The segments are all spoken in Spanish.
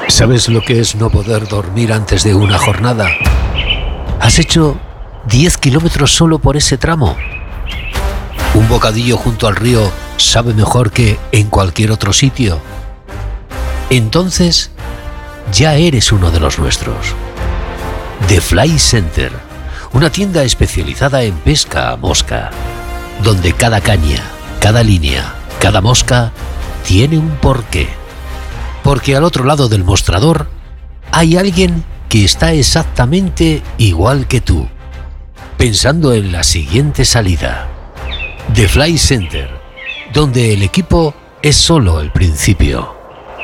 ¿Sabes lo que es no poder dormir antes de una jornada? ¿Has hecho 10 kilómetros solo por ese tramo? ¿Un bocadillo junto al río sabe mejor que en cualquier otro sitio? Entonces, ya eres uno de los nuestros. The Fly Center, una tienda especializada en pesca a mosca, donde cada caña, cada línea, cada mosca tiene un porqué. Porque al otro lado del mostrador hay alguien que está exactamente igual que tú, pensando en la siguiente salida. The Fly Center, donde el equipo es solo el principio.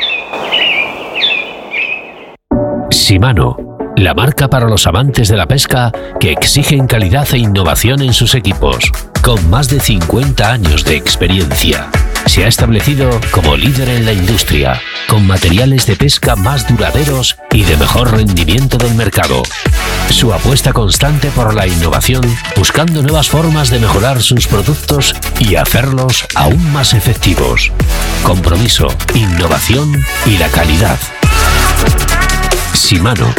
Shimano, la marca para los amantes de la pesca que exigen calidad e innovación en sus equipos, con más de 50 años de experiencia. Se ha establecido como líder en la industria, con materiales de pesca más duraderos y de mejor rendimiento del mercado. Su apuesta constante por la innovación, buscando nuevas formas de mejorar sus productos y hacerlos aún más efectivos. Compromiso, innovación y la calidad. Shimano.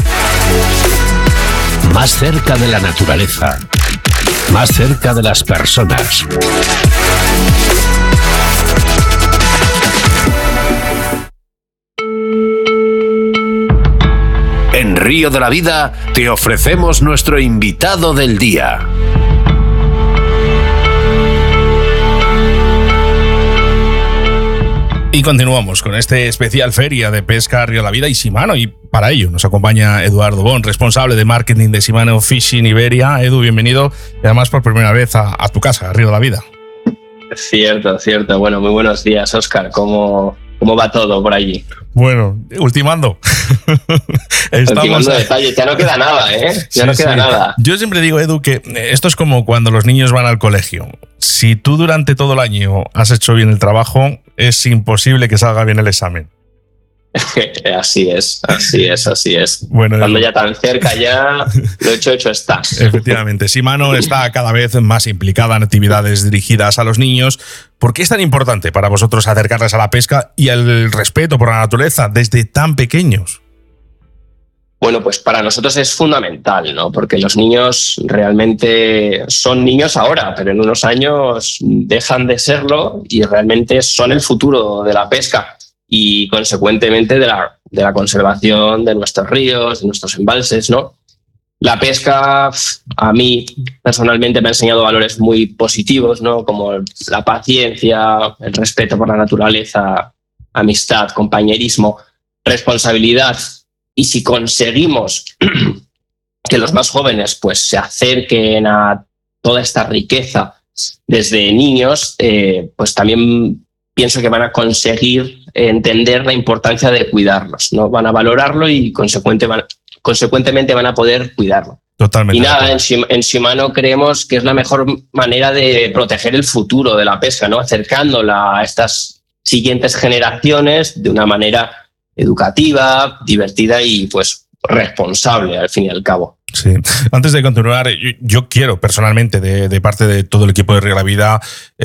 Más cerca de la naturaleza. Más cerca de las personas. En Río de la Vida te ofrecemos nuestro invitado del día. Y continuamos con este especial Feria de Pesca Río de la Vida y Shimano, y para ello nos acompaña Eduardo Bon, responsable de marketing de Shimano Fishing Iberia. Edu, bienvenido, y además por primera vez a tu casa, a Río de la Vida. Cierto. Bueno, muy buenos días, Óscar. ¿Cómo va todo por allí? Bueno, ultimando. Ultimando detalles, ya no queda nada, Ya no queda nada. Yo siempre digo, Edu, que esto es como cuando los niños van al colegio. Si tú durante todo el año has hecho bien el trabajo, es imposible que salga bien el examen. Así es. Bueno, cuando ya tan cerca, ya lo hecho está. Efectivamente, Shimano está cada vez más implicada en actividades dirigidas a los niños. ¿Por qué es tan importante para vosotros acercarles a la pesca y al respeto por la naturaleza desde tan pequeños? Bueno, pues para nosotros es fundamental, ¿no? Porque los niños realmente son niños ahora, pero en unos años dejan de serlo y realmente son el futuro de la pesca y, consecuentemente, de la conservación de nuestros ríos, de nuestros embalses, ¿no? La pesca, a mí personalmente me ha enseñado valores muy positivos, ¿no? Como la paciencia, el respeto por la naturaleza, amistad, compañerismo, responsabilidad. Y si conseguimos que los más jóvenes pues, se acerquen a toda esta riqueza desde niños, pues también pienso que van a conseguir entender la importancia de cuidarlos, ¿no? Van a valorarlo y consecuentemente van a poder cuidarlo. Totalmente. Y nada, en Shimano creemos que es la mejor manera de proteger el futuro de la pesca, ¿no? Acercándola a estas siguientes generaciones de una manera educativa, divertida y pues responsable al fin y al cabo. Sí. Antes de continuar, yo quiero personalmente, de parte de todo el equipo de Río de la Vida,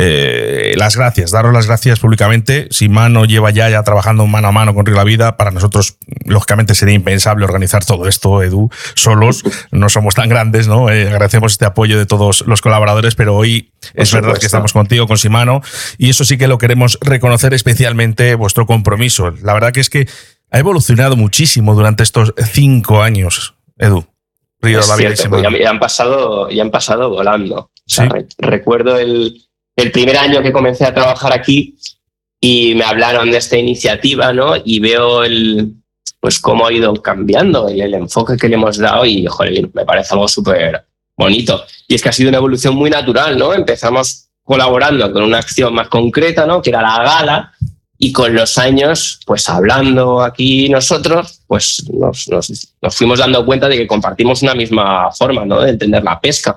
daros las gracias públicamente. Shimano lleva ya trabajando mano a mano con Río de la Vida. Para nosotros, lógicamente, sería impensable organizar todo esto, Edu, solos. No somos tan grandes, ¿no? Agradecemos este apoyo de todos los colaboradores, pero hoy es verdad que estamos contigo, con Shimano, y eso sí que lo queremos reconocer especialmente, vuestro compromiso. La verdad que es que ha evolucionado muchísimo durante estos 5 años, Edu. Río de la Vida. Ya han pasado volando. ¿Sí? O sea, recuerdo el primer año que comencé a trabajar aquí y me hablaron de esta iniciativa, ¿no? Y veo pues cómo ha ido cambiando el enfoque que le hemos dado y, joder, me parece algo súper bonito. Y es que ha sido una evolución muy natural, ¿no? Empezamos colaborando con una acción más concreta, ¿no? Que era la gala. Y con los años, pues hablando aquí nosotros, pues nos fuimos dando cuenta de que compartimos una misma forma, ¿no? De entender la pesca.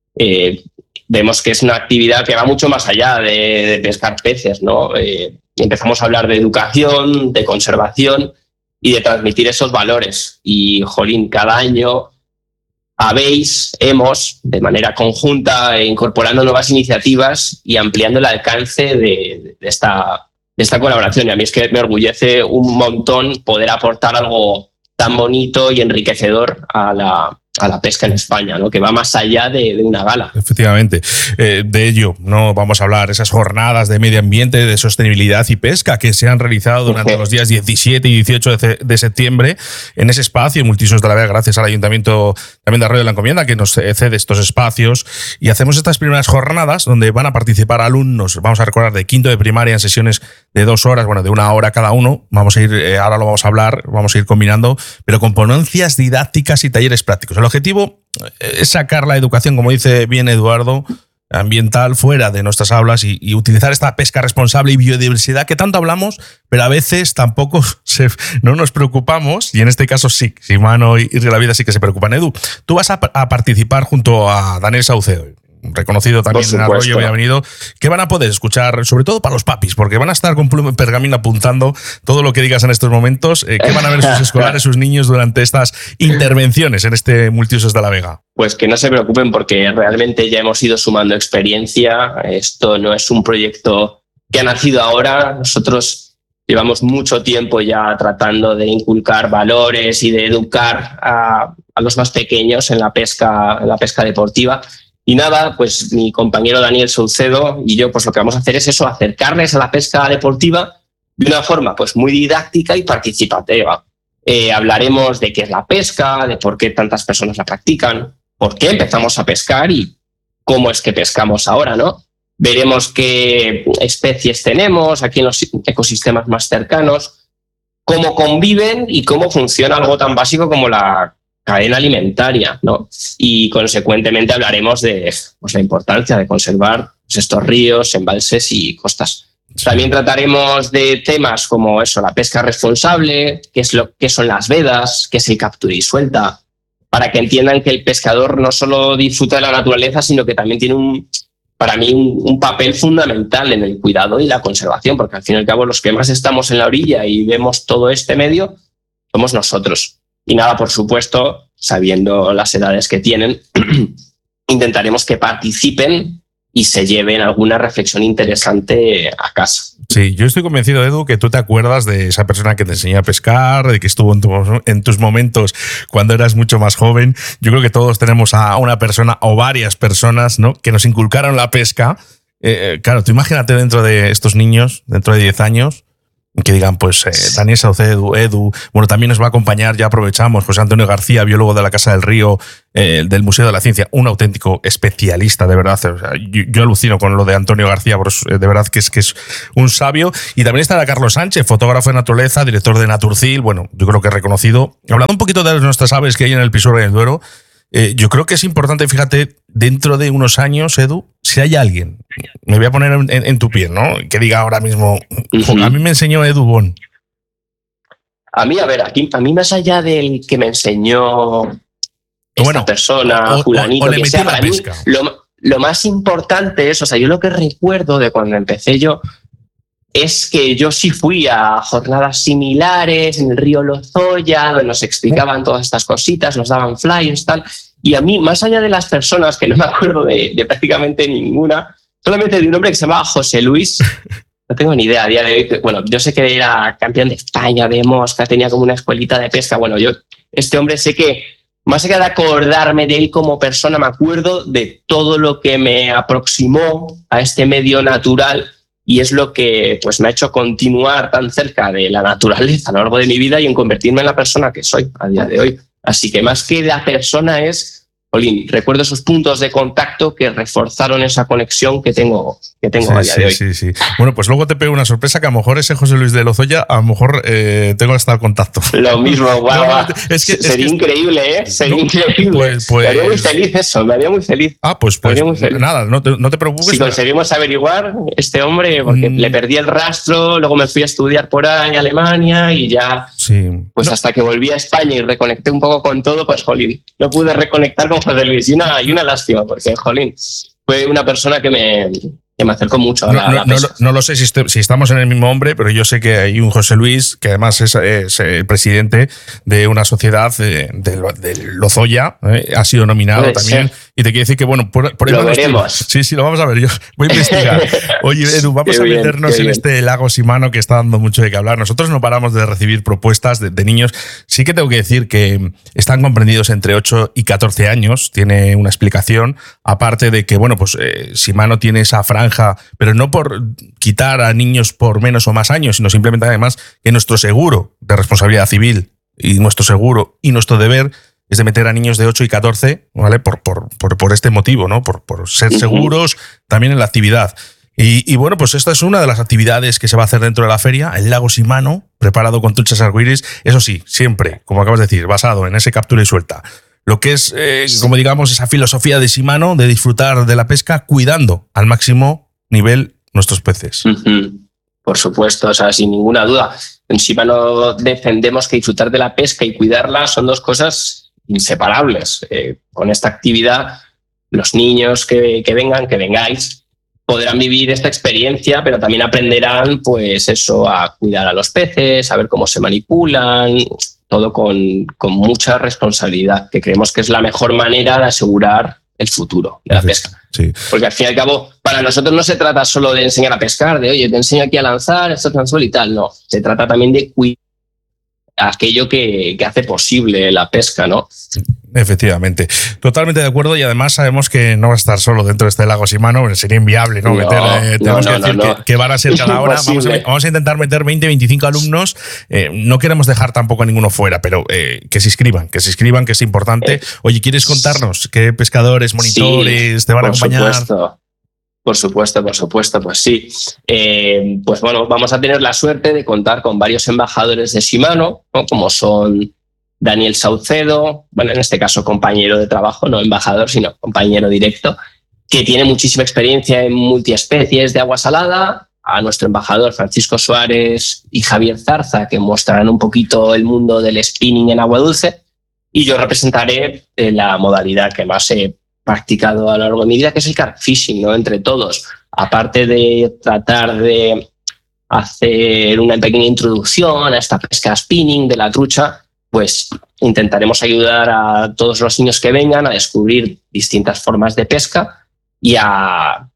Vemos que es una actividad que va mucho más allá de pescar peces, ¿no? Empezamos a hablar de educación, de conservación y de transmitir esos valores. Y, jolín, cada año hemos, de manera conjunta, incorporando nuevas iniciativas y ampliando el alcance de esta esta colaboración. Y a mí es que me orgullece un montón poder aportar algo tan bonito y enriquecedor a la pesca en España, ¿no? Que va más allá de una gala. Efectivamente. De ello no vamos a hablar, esas jornadas de medio ambiente, de sostenibilidad y pesca que se han realizado durante los días 17 y 18 de septiembre en ese espacio Multiusos de la Vega, gracias al Ayuntamiento también de Arroyo de la Encomienda, que nos cede estos espacios. Y hacemos estas primeras jornadas donde van a participar alumnos, vamos a recordar, de quinto de primaria en sesiones de 2 horas, bueno, de 1 hora cada uno. Vamos a ir, ahora lo vamos a hablar, vamos a ir combinando, pero con ponencias didácticas y talleres prácticos. El objetivo es sacar la educación, como dice bien Eduardo, ambiental fuera de nuestras aulas y utilizar esta pesca responsable y biodiversidad que tanto hablamos, pero a veces tampoco no nos preocupamos, y en este caso sí, Simano y Río La Vida sí que se preocupan. Edu, tú vas a participar junto a Daniel Saucedo, reconocido también en Arroyo, bienvenido, que van a poder escuchar, sobre todo para los papis, porque van a estar con pluma y pergamino apuntando todo lo que digas en estos momentos, que van a ver sus escolares, sus niños durante estas intervenciones en este Multiusos de la Vega. Pues que no se preocupen, porque realmente ya hemos ido sumando experiencia. Esto no es un proyecto que ha nacido ahora. Nosotros llevamos mucho tiempo ya tratando de inculcar valores y de educar a los más pequeños en la pesca deportiva. Y nada, pues mi compañero Daniel Saucedo y yo, pues lo que vamos a hacer es eso, acercarles a la pesca deportiva de una forma pues muy didáctica y participativa. Hablaremos de qué es la pesca, de por qué tantas personas la practican, por qué empezamos a pescar y cómo es que pescamos ahora, ¿no? Veremos qué especies tenemos aquí en los ecosistemas más cercanos, cómo conviven y cómo funciona algo tan básico como la cadena alimentaria, ¿no? Y consecuentemente hablaremos de la importancia de conservar estos ríos, embalses y costas. También trataremos de temas como eso, la pesca responsable, qué son las vedas, qué es el captura y suelta, para que entiendan que el pescador no solo disfruta de la naturaleza, sino que también tiene para mí un papel fundamental en el cuidado y la conservación, porque al fin y al cabo los que más estamos en la orilla y vemos todo este medio somos nosotros. Y nada, por supuesto, sabiendo las edades que tienen, intentaremos que participen y se lleven alguna reflexión interesante a casa. Sí, yo estoy convencido, Edu, que tú te acuerdas de esa persona que te enseñó a pescar, de que estuvo en tus momentos cuando eras mucho más joven. Yo creo que todos tenemos a una persona o varias personas, ¿no?, que nos inculcaron la pesca. Claro, tú imagínate dentro de estos niños, dentro de 10 años, que digan, pues Daniel Saucedo, Edu, bueno, también nos va a acompañar, ya aprovechamos, José Antonio García, biólogo de la Casa del Río, del Museo de la Ciencia, un auténtico especialista, de verdad. O sea, yo alucino con lo de Antonio García, de verdad que es un sabio. Y también estará Carlos Sánchez, fotógrafo de naturaleza, director de Naturcil, bueno, yo creo que reconocido. Hablando un poquito de nuestras aves que hay en el Pisuerga y el Duero, yo creo que es importante, fíjate, dentro de unos años, Edu, si hay alguien, me voy a poner en tu piel, ¿no?, que diga ahora mismo, a mí me enseñó Edu Bon. A mí, a ver, a mí más allá del que me enseñó esta persona, fulanito, que sea, para mí, lo más importante es, o sea, yo lo que recuerdo de cuando empecé yo es que yo sí fui a jornadas similares en el río Lozoya, donde nos explicaban todas estas cositas, nos daban flyers, tal. Y a mí, más allá de las personas, que no me acuerdo de prácticamente ninguna, solamente de un hombre que se llamaba José Luis, no tengo ni idea a día de hoy. Bueno, yo sé que era campeón de España de mosca, tenía como una escuelita de pesca. Bueno, este hombre sé que, más allá de acordarme de él como persona, me acuerdo de todo lo que me aproximó a este medio natural y es lo que pues me ha hecho continuar tan cerca de la naturaleza a lo largo de mi vida y en convertirme en la persona que soy a día de hoy. Así que más que la persona es, Olin, recuerdo esos puntos de contacto que reforzaron esa conexión que tengo a día de hoy. Sí. Bueno, pues luego te pego una sorpresa que a lo mejor ese José Luis de Lozoya, a lo mejor tengo hasta el contacto. Lo mismo, guau. Sería increíble, ¿eh? Sería increíble. Pues, me haría muy feliz eso, me haría muy feliz. Pues nada, no te preocupes. Si conseguimos averiguar este hombre, porque le perdí el rastro, luego me fui a estudiar por ahí a Alemania y ya, hasta que volví a España y reconecté un poco con todo, pues jolín, no pude reconectar con José Luis y una lástima, porque jolín, fue una persona que me acercó mucho a la pesca. No lo sé si estamos en el mismo hombre, pero yo sé que hay un José Luis que además es el presidente de una sociedad de Lozoya, ha sido nominado también Y te quiero decir que, bueno, por ahí lo veremos. Sí, lo vamos a ver. Yo voy a investigar. Oye, Edu, vamos a meternos en este lago Shimano que está dando mucho de qué hablar. Nosotros no paramos de recibir propuestas de niños. Sí que tengo que decir que están comprendidos entre 8 y 14 años. Tiene una explicación. Aparte de que, bueno, pues Shimano tiene esa franja, pero no por quitar a niños por menos o más años, sino simplemente además que nuestro seguro de responsabilidad civil y nuestro seguro y nuestro deber es de meter a niños de 8 y 14, ¿vale? Por este motivo, ¿no? Por ser seguros también en la actividad. Y bueno, pues esta es una de las actividades que se va a hacer dentro de la feria, el lago Shimano, preparado con truchas arcoíris. Eso sí, siempre, como acabas de decir, basado en ese captura y suelta. Lo que es, como digamos, esa filosofía de Shimano de disfrutar de la pesca cuidando al máximo nivel nuestros peces. Por supuesto, o sea, sin ninguna duda. En Shimano defendemos que disfrutar de la pesca y cuidarla son dos cosas inseparables. Con esta actividad, los niños que vengáis, podrán vivir esta experiencia, pero también aprenderán, pues eso, a cuidar a los peces, a ver cómo se manipulan, todo con mucha responsabilidad, que creemos que es la mejor manera de asegurar el futuro de la pesca. Sí. Porque al fin y al cabo, para nosotros no se trata solo de enseñar a pescar, de oye, te enseño aquí a lanzar, esto es anzuelo y tal. No, se trata también de cuidar aquello que hace posible la pesca, ¿no? Efectivamente, totalmente de acuerdo, y además sabemos que no va a estar solo dentro de este lago Shimano, sería inviable, ¿no? Tenemos que decir que van a ser cada hora, vamos a intentar meter 20, 25 alumnos, no queremos dejar tampoco a ninguno fuera, pero que se inscriban, que es importante. Oye, ¿quieres contarnos qué pescadores, monitores te van a acompañar? Por supuesto, pues sí. Pues bueno, vamos a tener la suerte de contar con varios embajadores de Shimano, ¿no? Como son Daniel Saucedo, bueno, en este caso compañero de trabajo, no embajador, sino compañero directo, que tiene muchísima experiencia en multiespecies de agua salada, a nuestro embajador Francisco Suárez y Javier Zarza, que mostrarán un poquito el mundo del spinning en agua dulce, y yo representaré la modalidad que más he practicado a lo largo de mi vida, que es el carp fishing, ¿no? Entre todos, aparte de tratar de hacer una pequeña introducción a esta pesca spinning de la trucha, pues intentaremos ayudar a todos los niños que vengan a descubrir distintas formas de pesca y a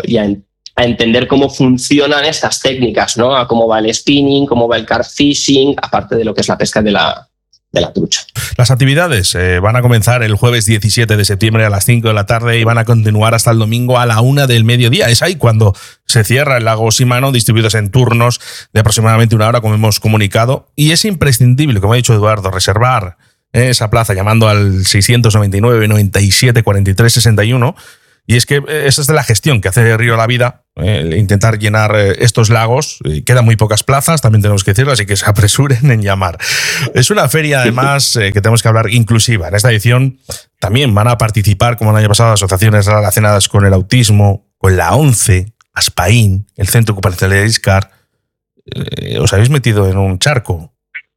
entender cómo funcionan estas técnicas, ¿no? A cómo va el spinning, cómo va el carp fishing, aparte de lo que es la pesca de la trucha. Las actividades van a comenzar el jueves 17 de septiembre a las 5 de la tarde y van a continuar hasta el domingo a la 1 del mediodía. Es ahí cuando se cierra el lago Shimano, distribuidos en turnos de aproximadamente 1 hora, como hemos comunicado. Y es imprescindible, como ha dicho Eduardo, reservar esa plaza llamando al 699 97 43 61. Y es que esa es de la gestión que hace Río La Vida, intentar llenar estos lagos. Quedan muy pocas plazas, también tenemos que decirlo, así que se apresuren en llamar. Es una feria, además, que tenemos que hablar inclusiva. En esta edición también van a participar, como el año pasado, asociaciones relacionadas con el autismo, con la ONCE, Aspaín, el Centro Ocupacional de ISCAR. ¿Os habéis metido en un charco?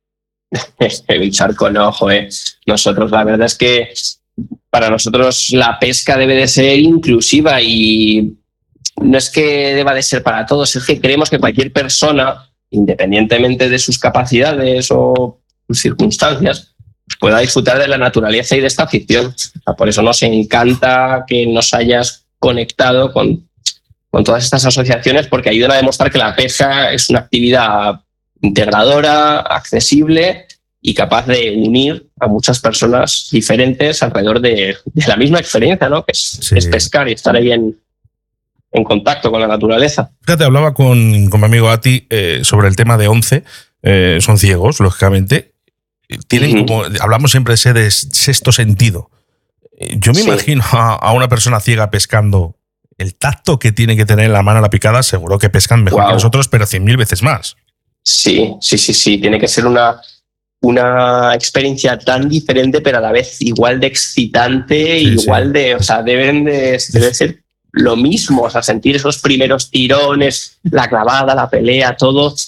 El charco no, joder. Nosotros, la verdad es que para nosotros la pesca debe de ser inclusiva y no es que deba de ser para todos, es que creemos que cualquier persona, independientemente de sus capacidades o sus circunstancias, pueda disfrutar de la naturaleza y de esta afición. O sea, por eso nos encanta que nos hayas conectado con todas estas asociaciones, porque ayudan a demostrar que la pesca es una actividad integradora, accesible y capaz de unir a muchas personas diferentes alrededor de la misma experiencia, ¿no? Que es pescar y estar ahí en contacto con la naturaleza. Fíjate, hablaba con mi amigo Ati sobre el tema de ONCE. Son ciegos, lógicamente. Tienen como, hablamos siempre de sexto sentido. Yo me imagino a una persona ciega pescando, el tacto que tiene que tener en la mano la picada, seguro que pescan mejor que nosotros, pero 100.000 veces más. Sí. Tiene que ser una experiencia tan diferente, pero a la vez igual de excitante, igual de, o sea, debe ser lo mismo, o sea, sentir esos primeros tirones, la clavada, la pelea, todo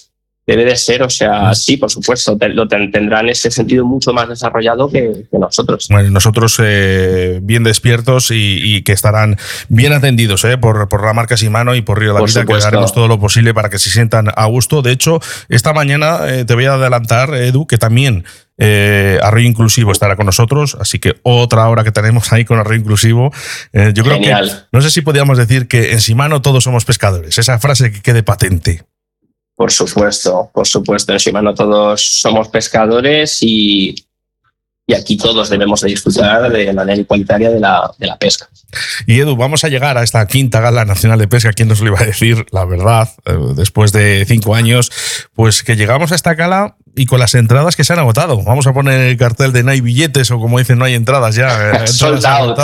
Debe de ser, o sea, sí, por supuesto, tendrán ese sentido mucho más desarrollado que nosotros. Bueno, nosotros bien despiertos y que estarán bien atendidos por la marca Shimano y por Río de la Vida, que haremos todo lo posible para que se sientan a gusto. De hecho, esta mañana te voy a adelantar, Edu, que también Arroyo Inclusivo estará con nosotros, así que otra hora que tenemos ahí con Arroyo Inclusivo. Yo creo que, no sé si podríamos decir que en Shimano todos somos pescadores, esa frase que quede patente. Por supuesto. En Shimano todos somos pescadores y aquí todos debemos de disfrutar de manera igualitaria de la pesca. Y Edu, vamos a llegar a esta 5ª Gala Nacional de Pesca. ¿Quién nos lo iba a decir? La verdad, después de 5 años, pues que llegamos a esta gala y con las entradas que se han agotado. Vamos a poner el cartel de no hay billetes, o como dicen, no hay entradas ya. Sold out.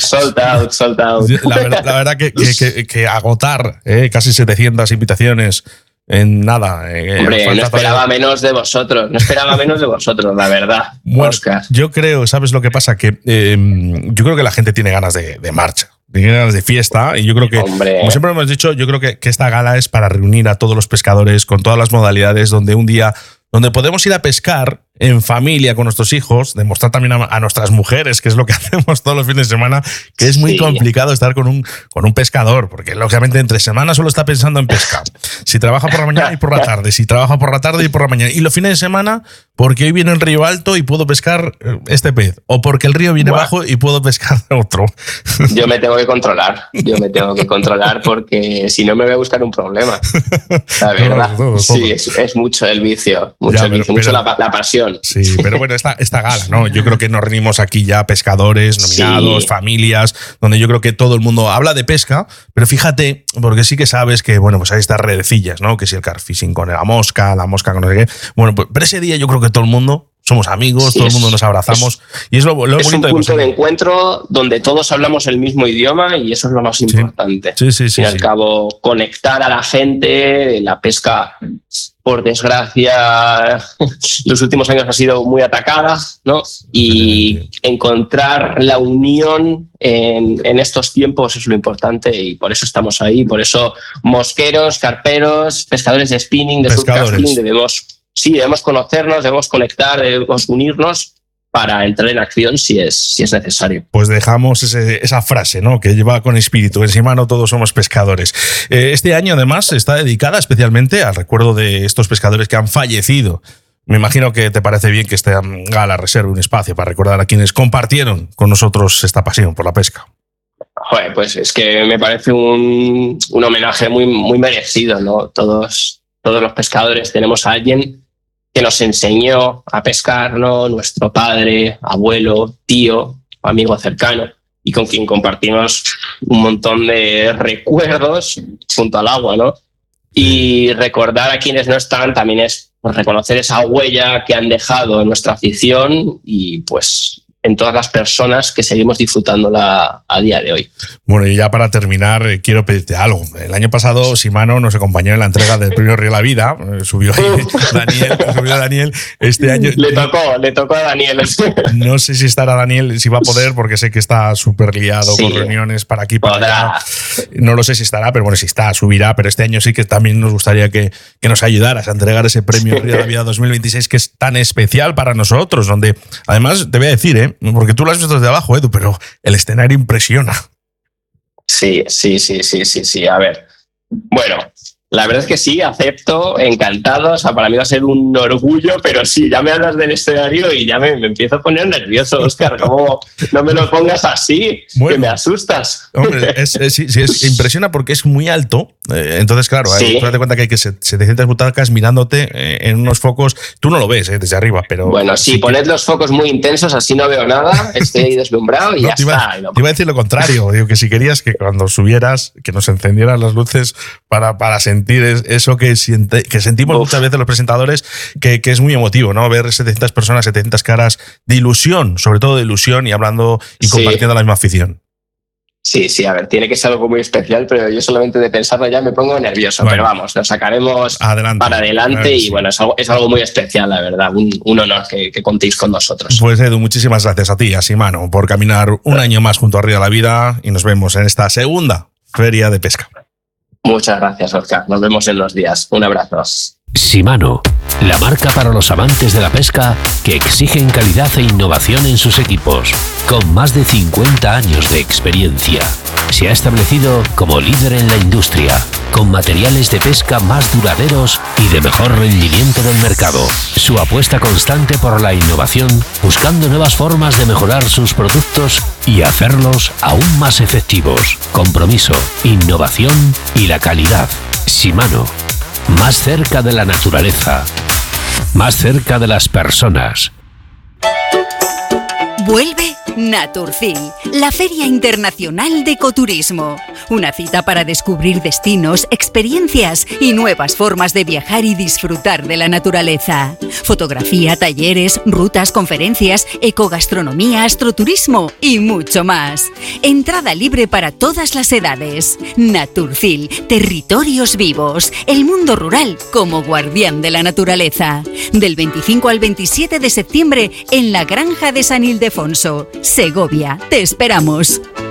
La verdad que agotar casi 700 invitaciones en nada. Hombre, no esperaba menos de vosotros, la verdad. Bueno, Oscar, yo creo, ¿sabes lo que pasa? Que yo creo que la gente tiene ganas de marcha, tiene ganas de fiesta, y yo creo que, como siempre hemos dicho, yo creo que esta gala es para reunir a todos los pescadores con todas las modalidades, donde un día donde podemos ir a pescar en familia con nuestros hijos, demostrar también a nuestras mujeres, que es lo que hacemos todos los fines de semana, que es muy complicado estar con un pescador, porque lógicamente entre semana solo está pensando en pesca. Si trabaja por la mañana y por la tarde, si trabaja por la tarde y por la mañana. Y los fines de semana, porque hoy viene el río alto y puedo pescar este pez, o porque el río viene bajo y puedo pescar otro. Yo me tengo que controlar, porque si no me voy a buscar un problema. La verdad. Todo. Sí, es mucho el vicio, mucho la pasión. Sí, pero bueno, esta gala, ¿no? Yo creo que nos reunimos aquí ya pescadores, nominados, familias, donde yo creo que todo el mundo habla de pesca, pero fíjate, porque sí que sabes que, bueno, pues hay estas redecillas, ¿no? Que si el carfishing con la mosca con no sé qué. Bueno, pues, pero ese día yo creo que todo el mundo somos amigos, todo el mundo nos abrazamos. Y es lo bonito un punto de encuentro donde todos hablamos el mismo idioma, y eso es lo más importante. Sí. Al cabo, conectar a la gente. La pesca, por desgracia, los últimos años ha sido muy atacada, ¿no? Y encontrar la unión en estos tiempos es lo importante, y por eso estamos ahí. Por eso mosqueros, carperos, pescadores de spinning, de surfcasting, debemos conocernos, debemos conectar, debemos unirnos para entrar en acción si es necesario. Pues dejamos esa frase, ¿no? Que lleva con espíritu. En Shimano todos somos pescadores. Este año, además, está dedicada especialmente al recuerdo de estos pescadores que han fallecido. Me imagino que te parece bien que esta gala reserve un espacio para recordar a quienes compartieron con nosotros esta pasión por la pesca. Joder, pues es que me parece un homenaje muy, muy merecido, ¿no? Todos los pescadores tenemos a alguien que nos enseñó a pescar, ¿no? Nuestro padre, abuelo, tío, amigo cercano, y con quien compartimos un montón de recuerdos junto al agua, ¿no? Y recordar a quienes no están también es reconocer esa huella que han dejado en nuestra afición y pues en todas las personas que seguimos disfrutándola a día de hoy. Bueno, y ya para terminar, quiero pedirte algo. El año pasado Shimano nos acompañó en la entrega del premio Río de la Vida. Subió Daniel. Este año le tocó a Daniel. No sé si estará Daniel, si va a poder, porque sé que está súper liado con reuniones para aquí, para allá. No lo sé si estará, pero bueno, si está, subirá. Pero este año sí que también nos gustaría que nos ayudaras a entregar ese premio Río de la Vida 2026, que es tan especial para nosotros, donde además te voy a decir, porque tú lo has visto desde abajo, Edu, pero el escenario impresiona. Sí. A ver, bueno, la verdad es que sí, acepto, encantado. O sea, para mí va a ser un orgullo, pero sí, ya me hablas del escenario y ya me empiezo a poner nervioso, Óscar. ¿Cómo no me lo pongas así? Bueno, que me asustas. Hombre, impresiona porque es muy alto. Entonces, claro, tú date cuenta que hay que 700 butacas mirándote en unos focos. Tú no lo ves desde arriba, pero... Bueno, sí, poned los focos muy intensos, así no veo nada, estoy ahí deslumbrado y ya está. Te iba a decir lo contrario. Digo que si querías que cuando subieras, que nos encendieran las luces para sentir eso que sentimos muchas veces los presentadores, que es muy emotivo, ¿no? Ver 700 personas, 700 caras de ilusión, sobre todo de ilusión, y hablando y compartiendo la misma afición. Sí, a ver, tiene que ser algo muy especial, pero yo solamente de pensarlo ya me pongo nervioso. Bueno, pero vamos, lo sacaremos para adelante y bueno, es algo muy especial, la verdad. Un honor que contéis con nosotros. Pues Edu, muchísimas gracias a ti, a Shimano, por caminar un año más junto a Río de la Vida, y nos vemos en esta segunda Feria de Pesca. Muchas gracias, Óscar. Nos vemos en los días. Un abrazo. Shimano, la marca para los amantes de la pesca que exigen calidad e innovación en sus equipos. Con más de 50 años de experiencia, se ha establecido como líder en la industria, con materiales de pesca más duraderos y de mejor rendimiento del mercado. Su apuesta constante por la innovación, buscando nuevas formas de mejorar sus productos y hacerlos aún más efectivos. Compromiso, innovación y la calidad. Shimano, más cerca de la naturaleza, más cerca de las personas. Vuelve Naturcil, la Feria Internacional de Ecoturismo. Una cita para descubrir destinos, experiencias y nuevas formas de viajar y disfrutar de la naturaleza. Fotografía, talleres, rutas, conferencias, ecogastronomía, astroturismo y mucho más. Entrada libre para todas las edades. Naturcil, territorios vivos. El mundo rural como guardián de la naturaleza. Del 25 al 27 de septiembre en la Granja de San Ildefonso, Segovia. Te esperamos.